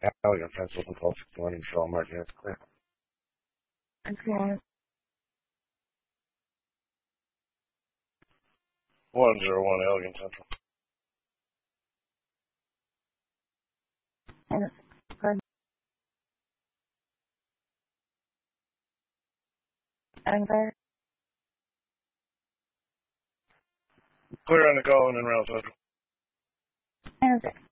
Alligator fence open 1261 Michelle Martinez clear. Okay. 101 Elgin Central. And good. Over. Clear on the call and in route central. And